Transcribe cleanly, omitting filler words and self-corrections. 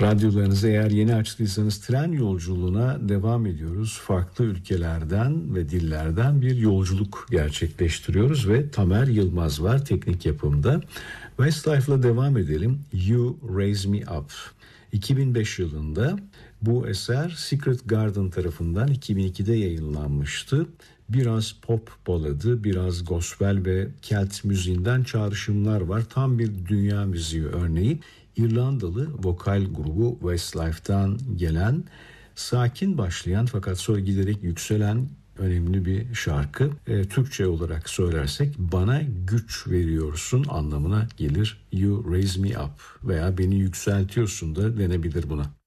Radyolarınızı eğer yeni açtıysanız tren yolculuğuna devam ediyoruz. Farklı ülkelerden ve dillerden bir yolculuk gerçekleştiriyoruz ve Tamer Yılmaz var teknik yapımda. Westlife'la devam edelim. You Raise Me Up. 2005 yılında bu eser Secret Garden tarafından 2002'de yayınlanmıştı. Biraz pop baladı, biraz gospel ve Kelt müziğinden çağrışımlar var. Tam bir dünya müziği örneği. İrlandalı vokal grubu Westlife'dan gelen sakin başlayan fakat sonra giderek yükselen önemli bir şarkı. Türkçe olarak söylersek bana güç veriyorsun anlamına gelir. You raise me up veya beni yükseltiyorsun da denebilir buna.